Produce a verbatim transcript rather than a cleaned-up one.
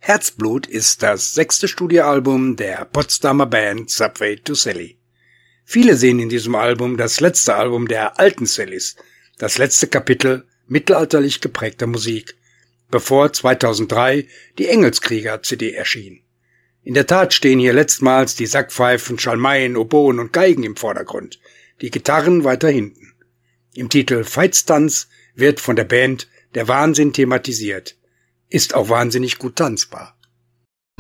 Herzblut ist das sechste Studioalbum der Potsdamer Band Subway to Sally. Viele sehen in diesem Album das letzte Album der alten Sallys, das letzte Kapitel mittelalterlich geprägter Musik, bevor zweitausenddrei die Engelskrieger-C D erschien. In der Tat stehen hier letztmals die Sackpfeifen, Schalmeien, Oboen und Geigen im Vordergrund, die Gitarren weiter hinten. Im Titel Veitstanz wird von der Band der Wahnsinn thematisiert, ist auch wahnsinnig gut tanzbar.